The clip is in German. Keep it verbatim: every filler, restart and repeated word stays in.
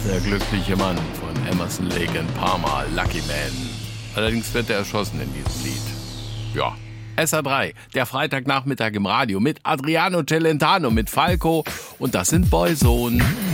Der glückliche Mann von Emerson, Lake and Palmer, Lucky Man. Allerdings wird er erschossen in diesem Lied. Ja. S R drei, der Freitagnachmittag im Radio mit Adriano Celentano, mit Falco und das sind Boyzone.